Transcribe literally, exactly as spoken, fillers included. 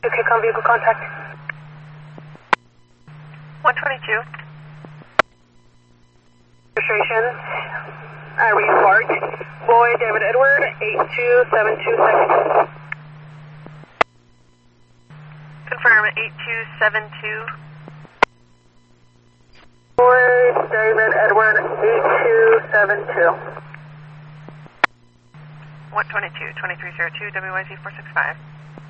K com vehicle contact. one twenty-two. Registration. Irene Park. Boy David Edward, eight two seven two second. Confirm eight two seven two. Boy David Edward, eight two seven two. one twenty-two, twenty-three oh two, W Y Z four six five.